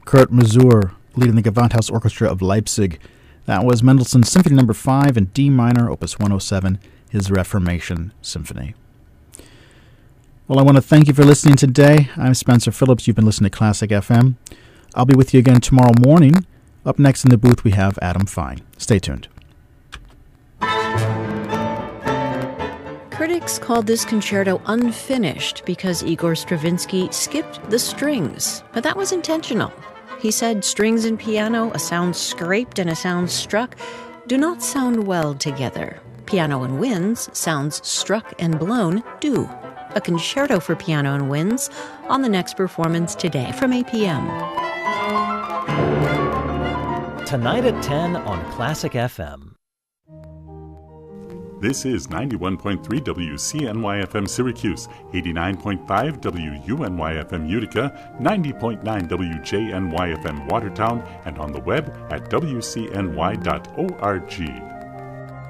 Kurt Masur leading the Gewandhaus Orchestra of Leipzig. That was Mendelssohn's Symphony No. 5 in D minor, Opus 107, his Reformation Symphony. Well, I want to thank you for listening today. I'm Spencer Phillips. You've been listening to Classic FM. I'll be with you again tomorrow morning. Up next in the booth, we have Adam Fine. Stay tuned. Critics called this concerto unfinished because Igor Stravinsky skipped the strings, but that was intentional. He said strings and piano, a sound scraped and a sound struck, do not sound well together. Piano and winds, sounds struck and blown, do. A concerto for piano and winds on the next performance today from 8 p.m. Tonight at 10 on Classic FM. This is 91.3 WCNY-FM Syracuse, 89.5 WUNY-FM Utica, 90.9 WJNY-FM Watertown, and on the web at WCNY.org.